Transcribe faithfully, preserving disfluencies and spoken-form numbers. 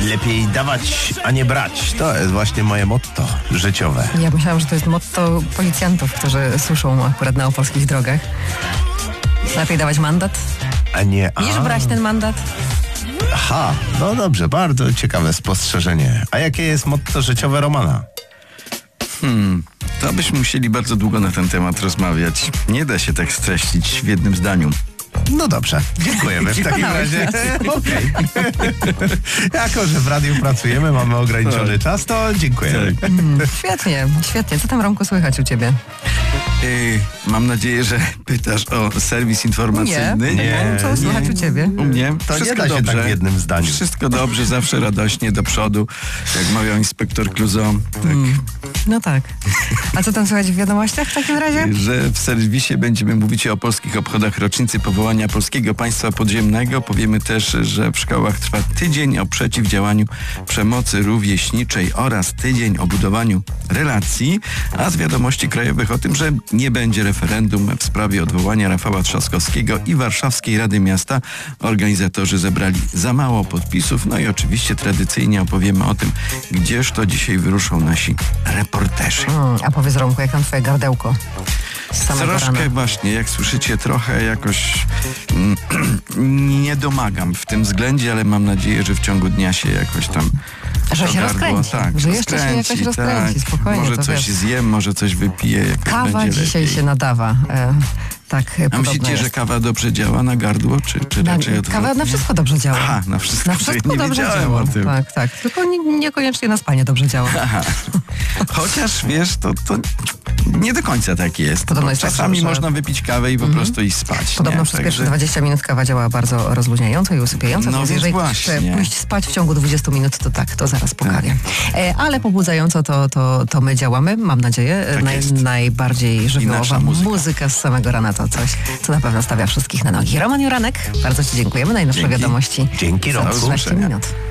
Lepiej dawać, a nie brać. To jest właśnie moje motto życiowe. Ja myślałam, że to jest motto policjantów, którzy suszą akurat na opolskich drogach. Lepiej dawać mandat, A nie... A. niż brać ten mandat. Aha, no dobrze, bardzo ciekawe spostrzeżenie. A jakie jest motto życiowe Romana? Hmm, to byśmy musieli bardzo długo na ten temat rozmawiać. Nie da się tak streścić w jednym zdaniu. No dobrze, dziękujemy w takim Przekonałeś razie. nas. Okej. Jako, że w radiu pracujemy, mamy ograniczony czas, to dziękujemy. Mm, świetnie, świetnie. Co tam, Romku, słychać u ciebie? Yy, mam nadzieję, że pytasz o serwis informacyjny. Nie. Nie. Co słychać u ciebie? U mnie To wszystko nie da się dobrze. tak w jednym zdaniu. Wszystko dobrze, zawsze radośnie do przodu, jak mawiał inspektor Clouseau. Tak. Mm, no tak. A co tam słychać w wiadomościach w takim razie? Że w serwisie będziemy mówić o polskich obchodach rocznicy powołania Polskiego Państwa Podziemnego. Powiemy też, że w szkołach trwa tydzień o przeciwdziałaniu przemocy rówieśniczej oraz tydzień o budowaniu relacji, a z wiadomości krajowych o tym, że nie będzie referendum w sprawie odwołania Rafała Trzaskowskiego i Warszawskiej Rady Miasta. Organizatorzy zebrali za mało podpisów, no i oczywiście tradycyjnie opowiemy o tym, gdzież to dzisiaj wyruszą nasi reporterzy. Mm, a powiedz, Romku, jak tam twoje gardełko? Z samego Troszkę rana. właśnie, jak słyszycie, trochę jakoś mm, nie domagam w tym względzie, ale mam nadzieję, że w ciągu dnia się jakoś tam Że to się gardło, rozkręci, tak, że jeszcze się jakoś rozkręci, tak. spokojnie, Może to coś wiesz. zjem, może coś wypiję, jakoś Kawa będzie dzisiaj lepiej. się nadawa. E, tak, A podobno myślicie, jest. że kawa dobrze działa na gardło, czy, czy Na, raczej odwrotnie? kawa na wszystko dobrze działa. Aha, na wszystko, Na wszystko nie dobrze wiedziałem działa. o tym. Tak, tak. Tylko nie, niekoniecznie na spanie dobrze działa. Aha. Chociaż wiesz, to, to nie do końca tak jest. Podobno bo jest tak, czasami że- można wypić kawę i po prostu iść spać. Podobno nie? przez pierwsze Także- dwadzieścia minut kawa działa bardzo rozluźniająco i usypiająco, No więc więc jeżeli właśnie. chce pójść spać w ciągu dwudziestu minut, to tak, to zaraz pokawie. E, ale pobudzająco to, to, to my działamy, mam nadzieję. Tak Naj, jest. najbardziej żywiołowa nasza muzyka. muzyka z samego rana to coś, co na pewno stawia wszystkich na nogi. Roman Juranek, bardzo ci dziękujemy. Najnowsze Dzięki. wiadomości Dzięki, za Romku. trzynaście minut.